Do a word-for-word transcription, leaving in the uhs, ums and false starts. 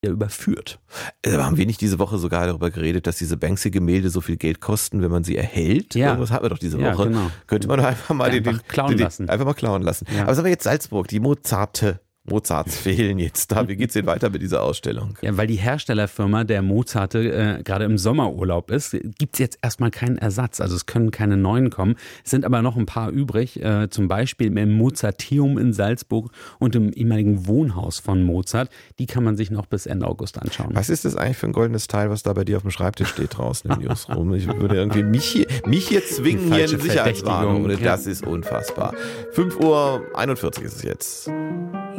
überführt. Äh, haben wir nicht diese Woche sogar darüber geredet, dass diese Banksy-Gemälde so viel Geld kosten, wenn man sie erhält? Ja. Irgendwas hatten wir doch diese Woche. Ja, genau. Könnte man doch einfach mal Ja, den, einfach klauen den, den, lassen. Einfach mal klauen lassen. Ja. Aber sagen wir jetzt Salzburg, die Mozarte. Mozarts fehlen jetzt da. Wie geht's denn weiter mit dieser Ausstellung? Ja, weil die Herstellerfirma der Mozarte äh, gerade im Sommerurlaub ist, gibt es jetzt erstmal keinen Ersatz. Also es können keine neuen kommen. Es sind aber noch ein paar übrig, äh, zum Beispiel im Mozarteum in Salzburg und im ehemaligen Wohnhaus von Mozart. Die kann man sich noch bis Ende August anschauen. Was ist das eigentlich für ein goldenes Teil, was da bei dir auf dem Schreibtisch steht draußen im Newsroom? Ich würde irgendwie mich hier, mich hier zwingen, hier eine Sicherheitswarnung. Das ist unfassbar. fünf Uhr einundvierzig ist es jetzt.